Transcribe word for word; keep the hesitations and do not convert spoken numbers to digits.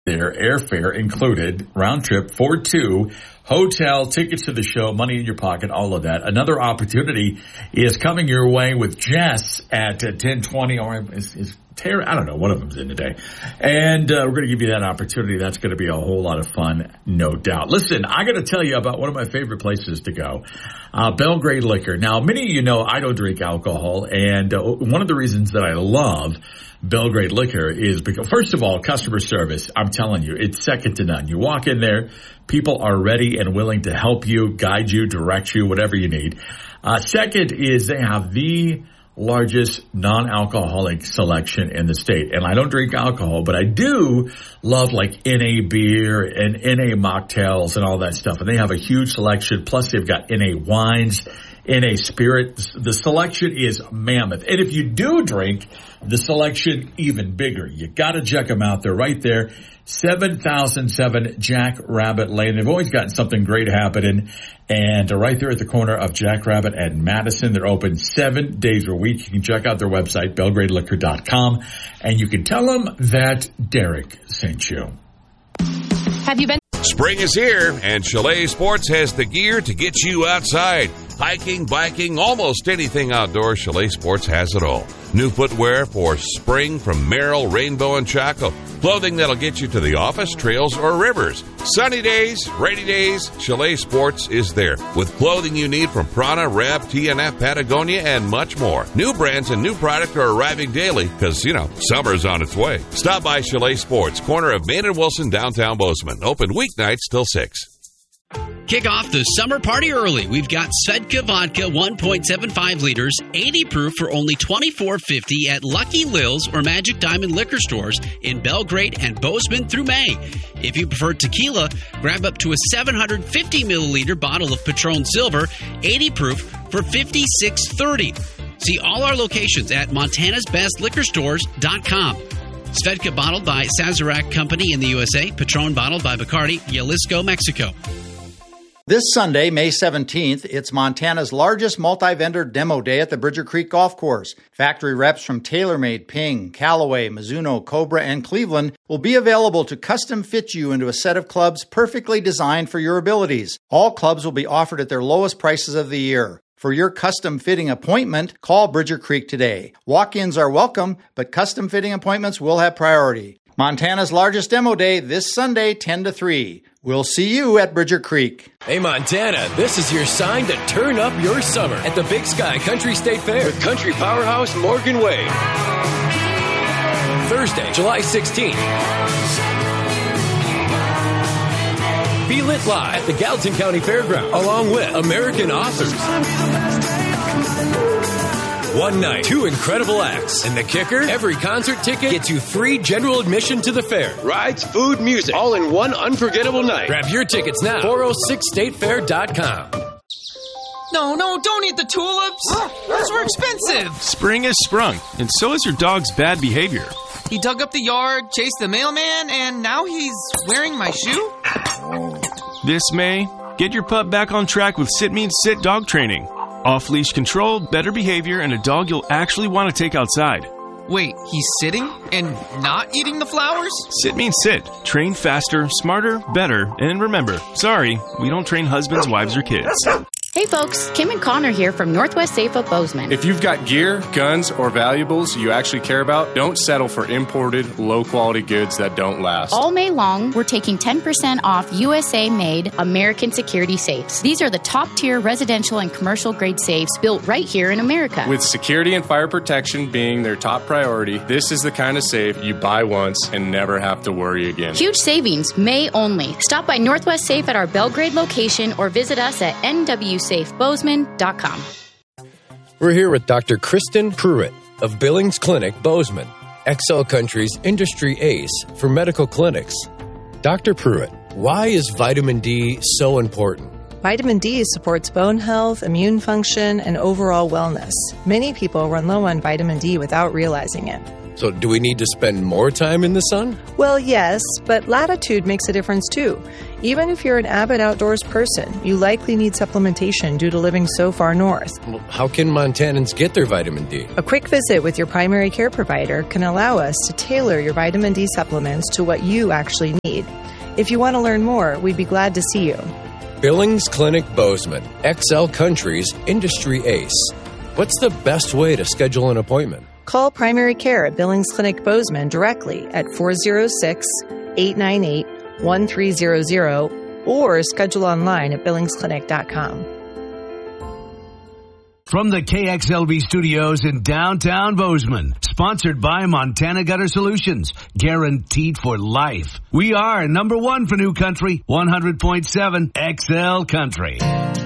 there, airfare included, round trip for two, hotel, tickets to the show, money in your pocket, all of that. Another opportunity is coming your way with Jess at uh, ten twenty, or is, is Terry, I don't know, one of them's in today. And uh, we're going to give you that opportunity. That's going to be a whole lot of fun, no doubt. Listen, I got to tell you about one of my favorite places to go, uh, Belgrade Liquor. Now, many of you know I don't drink alcohol, and uh, one of the reasons that I love Belgrade Liquor is because, first of all, customer service, I'm telling you, it's second to none. You walk in there, people are ready and willing to help you, guide you, direct you, whatever you need. Uh, second is they have the largest non-alcoholic selection in the state. And I don't drink alcohol, but I do love like N A beer and N A mocktails and all that stuff. And they have a huge selection. Plus they've got N A wines, N A spirit. The selection is mammoth. And if you do drink, the selection even bigger. You got to check them out. They're right there. seven thousand seven Jack Rabbit Lane. They've always got something great happening. And right there at the corner of Jack Rabbit and Madison. They're open seven days a week. You can check out their website, belgrade liquor dot com. And you can tell them that Derek sent you. Have you been? Spring is here, and Chalet Sports has the gear to get you outside. Hiking, biking, almost anything outdoors, Chalet Sports has it all. New footwear for spring from Merrill, Rainbow, and Chaco. Clothing that'll get you to the office, trails, or rivers. Sunny days, rainy days, Chalet Sports is there. With clothing you need from Prana, Reb, T N F, Patagonia, and much more. New brands and new product are arriving daily because, you know, summer's on its way. Stop by Chalet Sports, corner of Main and Wilson, downtown Bozeman. Open weeknights till six. Kick off the summer party early. We've got Svedka Vodka one point seven five liters, eighty proof for only twenty-four fifty at Lucky Lil's or Magic Diamond liquor stores in Belgrade and Bozeman through May. If you prefer tequila, grab up to a seven hundred fifty milliliter bottle of Patron Silver, eighty proof for fifty-six thirty. See all our locations at montanas best liquor stores dot com. Svedka bottled by Sazerac Company in the U S A. Patron bottled by Bacardi, Jalisco, Mexico. This Sunday, May seventeenth, it's Montana's largest multi-vendor demo day at the Bridger Creek Golf Course. Factory reps from TaylorMade, Ping, Callaway, Mizuno, Cobra, and Cleveland will be available to custom fit you into a set of clubs perfectly designed for your abilities. All clubs will be offered at their lowest prices of the year. For your custom fitting appointment, call Bridger Creek today. Walk-ins are welcome, but custom fitting appointments will have priority. Montana's largest demo day this Sunday, ten to three. We'll see you at Bridger Creek. Hey, Montana, this is your sign to turn up your summer at the Big Sky Country State Fair with country powerhouse Morgan Wade. Thursday, July sixteenth. Be lit live at the Gallatin County Fairgrounds, along with American authors. One night, two incredible acts. And the kicker? Every concert ticket gets you free general admission to the fair. Rides, food, music, all in one unforgettable night. Grab your tickets now. four oh six state fair dot com. No, no, don't eat the tulips. Those were expensive. Spring has sprung, and so is your dog's bad behavior. He dug up the yard, chased the mailman, and now he's wearing my shoe? This May, get your pup back on track with Sit Means Sit dog training. Off-leash control, better behavior, and a dog you'll actually want to take outside. Wait, he's sitting and not eating the flowers? Sit means sit. Train faster, smarter, better, and remember, sorry, we don't train husbands, wives, or kids. Hey folks, Kim and Connor here from Northwest Safe of Bozeman. If you've got gear, guns, or valuables you actually care about, don't settle for imported, low-quality goods that don't last. All May long, we're taking ten percent off U S A-made American security safes. These are the top-tier residential and commercial-grade safes built right here in America. With security and fire protection being their top priority, this is the kind of safe you buy once and never have to worry again. Huge savings, May only. Stop by Northwest Safe at our Belgrade location or visit us at N W safe bozeman dot com. We're here with Doctor Kristen Pruitt of Billings Clinic, Bozeman, X L Country's industry ace for medical clinics. Doctor Pruitt, why is vitamin D so important? Vitamin D supports bone health, immune function, and overall wellness. Many people run low on vitamin D without realizing it. So do we need to spend more time in the sun? Well, yes, but latitude makes a difference too. Even if you're an avid outdoors person, you likely need supplementation due to living so far north. Well, how can Montanans get their vitamin D? A quick visit with your primary care provider can allow us to tailor your vitamin D supplements to what you actually need. If you want to learn more, we'd be glad to see you. Billings Clinic Bozeman, X L Country's industry ace. What's the best way to schedule an appointment? Call primary care at Billings Clinic Bozeman directly at four oh six, eight nine eight, one three zero zero or schedule online at billings clinic dot com. From the K X L V studios in downtown Bozeman, sponsored by Montana Gutter Solutions, guaranteed for life. We are number one for New Country, one hundred point seven X L Country.